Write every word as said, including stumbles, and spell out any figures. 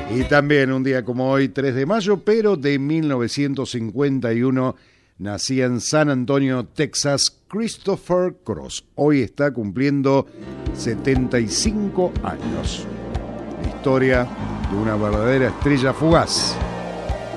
Y también un día como hoy, tres de mayo, pero de mil novecientos cincuenta y uno, nacía en San Antonio, Texas, Christopher Cross. Hoy está cumpliendo setenta y cinco años. La historia de una verdadera estrella fugaz.